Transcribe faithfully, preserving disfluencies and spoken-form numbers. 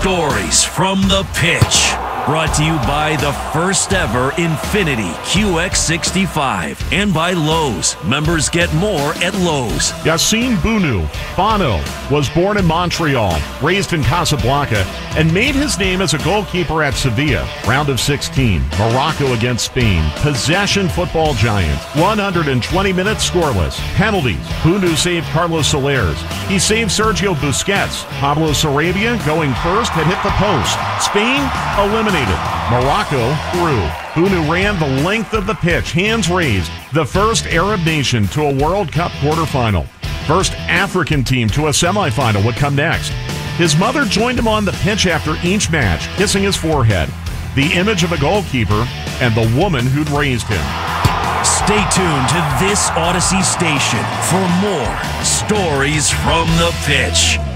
Stories from the Pitch. Brought to you by the first ever Infiniti Q X sixty-five and by Lowe's. Members get more at Lowe's. Yassine Bounou Bono was born in Montreal, raised in Casablanca, and made his name as a goalkeeper at Sevilla. Round of sixteen, Morocco against Spain. Possession football giant. one hundred twenty minutes scoreless. Penalties. Bounou saved Carlos Soleres. He saved Sergio Busquets. Pablo Sarabia, going first, had hit the post. Spain eliminated. Morocco through. Bounou ran the length of the pitch, hands raised. The first Arab nation to a World Cup quarterfinal. First African team to a semifinal would come next. His mother joined him on the pitch after each match, kissing his forehead. The image of a goalkeeper and the woman who'd raised him. Stay tuned to this Odyssey station for more Stories from the Pitch.